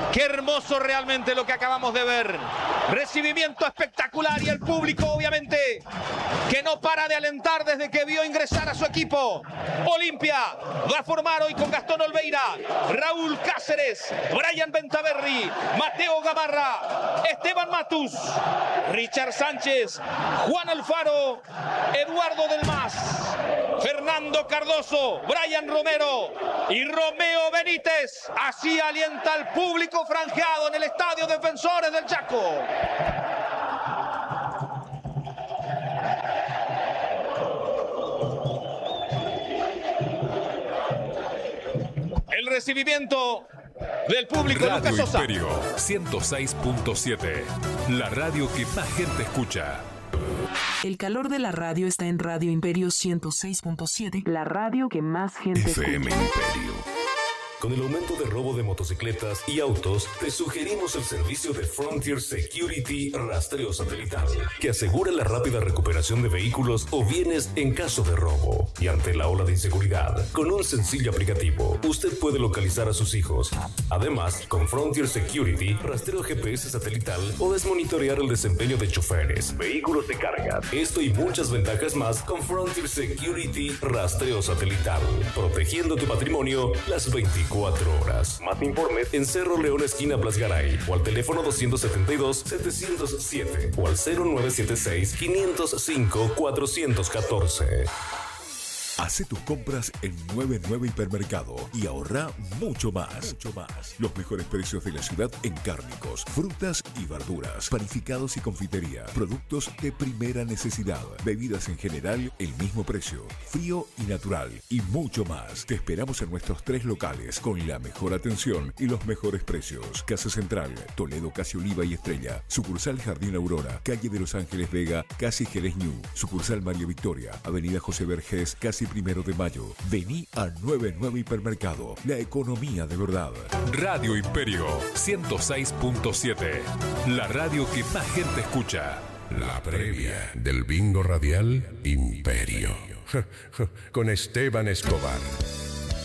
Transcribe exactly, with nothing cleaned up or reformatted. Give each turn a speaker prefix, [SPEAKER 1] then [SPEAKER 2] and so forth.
[SPEAKER 1] Qué hermoso realmente lo que acabamos de ver. Recibimiento espectacular y el público obviamente que no para de alentar desde que vio ingresar a su equipo. Olimpia va a formar hoy con Gastón Olveira, Raúl Cáceres, Brian Bentaberri, Mateo Gamarra, Esteban Matus, Richard Sánchez, Juan Alfaro, Eduardo Del Mas, Fernando Cardoso, Brian Romero y Romeo Benítez. Así alienta al público franjeado en el Estadio Defensores del Chaco. El recibimiento del público.
[SPEAKER 2] Radio
[SPEAKER 1] Lucas Sosa.
[SPEAKER 2] Imperio ciento seis punto siete, la radio que más gente escucha.
[SPEAKER 3] El calor de la radio está en Radio Imperio ciento seis punto siete, la radio que más gente
[SPEAKER 2] F M
[SPEAKER 3] escucha.
[SPEAKER 2] Imperio.
[SPEAKER 4] Con el aumento de robo de motocicletas y autos, te sugerimos el servicio de Frontier Security Rastreo Satelital, que asegura la rápida recuperación de vehículos o bienes en caso de robo. Y ante la ola de inseguridad, con un sencillo aplicativo, usted puede localizar a sus hijos. Además, con Frontier Security, rastreo G P S satelital, podés monitorear el desempeño de choferes, vehículos de carga. Esto y muchas ventajas más con Frontier Security Rastreo Satelital, protegiendo tu patrimonio las veinticuatro horas. Más informes en Cerro León, esquina Blasgaray, o al teléfono dos siete dos, siete cero siete o al cero nueve siete seis, cinco cero cinco, cuatro uno cuatro.
[SPEAKER 5] Hace tus compras en nueve nueve Hipermercado y ahorra mucho más. Mucho más. Los mejores precios de la ciudad en cárnicos, frutas y verduras, panificados y confitería, productos de primera necesidad, bebidas en general, el mismo precio, frío y natural y mucho más. Te esperamos en nuestros tres locales con la mejor atención y los mejores precios. Casa Central, Toledo, Casi Oliva y Estrella. Sucursal Jardín Aurora, calle de Los Ángeles Vega, Casi Jerez Ñu. Sucursal María Victoria, Avenida José Vergés, Casi Primero de Mayo. Vení a nueve nueve Hipermercado, la economía de verdad.
[SPEAKER 2] Radio Imperio ciento seis punto siete, la radio que más gente escucha.
[SPEAKER 6] La previa del bingo radial Imperio. Con Esteban Escobar.